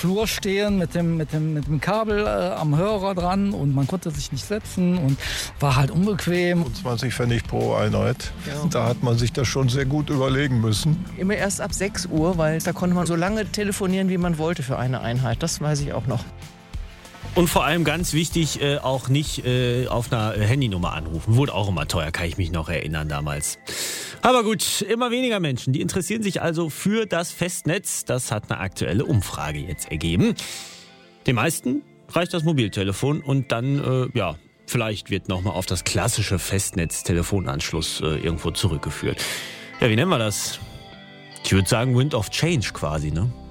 Flur stehen mit dem Kabel am Hörer dran und man konnte sich nicht setzen und war halt unbequem. 20 Pfennig pro Einheit. Ja. Da hat man sich das schon sehr gut überlegen müssen. Immer erst ab 6 Uhr, weil da konnte man so lange telefonieren, wie man wollte für eine Einheit. Das weiß ich auch noch. Und vor allem ganz wichtig, auch nicht auf einer Handynummer anrufen. Wurde auch immer teuer, kann ich mich noch erinnern damals. Aber gut, immer weniger Menschen, die interessieren sich also für das Festnetz. Das hat eine aktuelle Umfrage jetzt ergeben. Den meisten reicht das Mobiltelefon und dann, vielleicht wird nochmal auf das klassische Festnetz-Telefonanschluss irgendwo zurückgeführt. Ja, wie nennen wir das? Ich würde sagen Wind of Change quasi, ne?